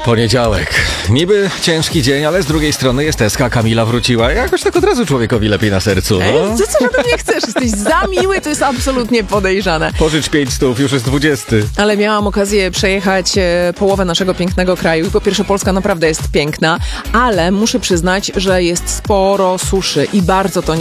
Poniedziałek. Niby ciężki dzień, ale z drugiej strony jest SK, Kamila wróciła. Jakoś tak od razu człowiekowi lepiej na sercu. No. Co ode mnie chcesz? Jesteś za miły, to jest absolutnie podejrzane. Pożycz 500, już jest 20. Ale miałam okazję przejechać połowę naszego pięknego kraju i po pierwsze Polska naprawdę jest piękna, ale muszę przyznać, że jest sporo suszy i bardzo to